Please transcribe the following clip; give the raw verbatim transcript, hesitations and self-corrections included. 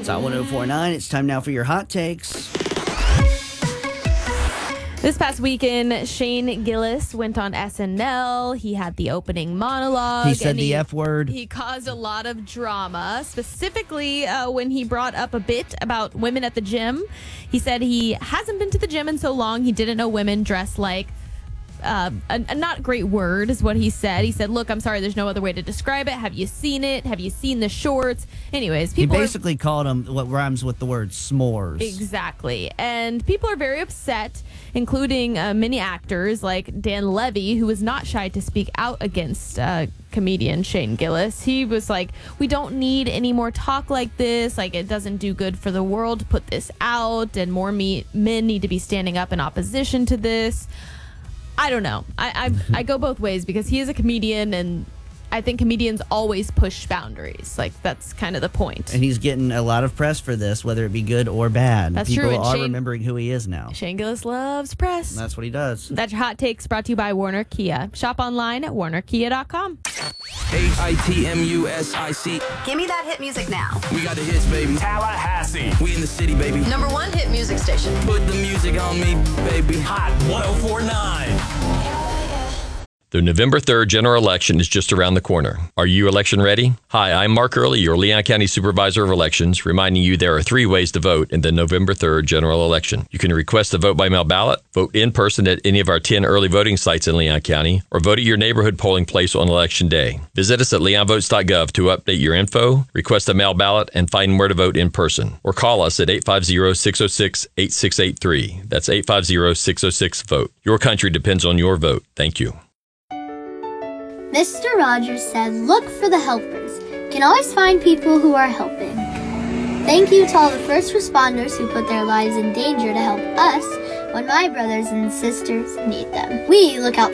It's on one oh four point nine. It's time now for your hot takes. This past weekend, Shane Gillis went on S N L. He had the opening monologue. He said and the he, F word. He caused a lot of drama, specifically uh, when he brought up a bit about women at the gym. He said he hasn't been to the gym in so long, he didn't know women dress like Uh, a, a not great word is what he said. He said, look, I'm sorry, there's no other way to describe it. Have you seen it? Have you seen the shorts? Anyways, people He basically are, called them what rhymes with the word s'mores. Exactly. And people are very upset, including uh, many actors like Dan Levy, who was not shy to speak out against uh, comedian Shane Gillis. He was like, we don't need any more talk like this. Like, it doesn't do good for the world to put this out, and more me- men need to be standing up in opposition to this. I don't know. I, I I go both ways because he is a comedian, and I think comedians always push boundaries. Like, that's kind of the point. And he's getting a lot of press for this, whether it be good or bad. That's People true. And are Shane, remembering who he is now. Shane Gillis loves press. And that's what he does. That's your hot takes, brought to you by Warner Kia. Shop online at warner kia dot com. H I T M U S I C. Give me that hit music now. We got the hits, baby. Tallahassee. We in the city, baby. Number one hit music station. Put the music on me, baby. Hot one oh four point nine. The November third general election is just around the corner. Are you election ready? Hi, I'm Mark Early, your Leon County Supervisor of Elections, reminding you there are three ways to vote in the November third general election. You can request a vote-by-mail ballot, vote in person at any of our ten early voting sites in Leon County, or vote at your neighborhood polling place on Election Day. Visit us at leon votes dot gov to update your info, request a mail ballot, and find where to vote in person. Or call us at eight five zero, six oh six, eight six eight three. That's eight five zero, six oh six, VOTE. Your country depends on your vote. Thank you. Mister Rogers said, look for the helpers. You can always find people who are helping. Thank you to all the first responders who put their lives in danger to help us when my brothers and sisters need them. We look out